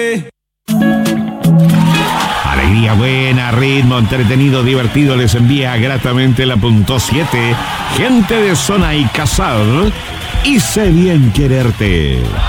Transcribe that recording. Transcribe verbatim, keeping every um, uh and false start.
Alegría buena, ritmo entretenido, divertido, les envía gratamente la punto siete. Gente de Zona y Casal, y sé bien quererte.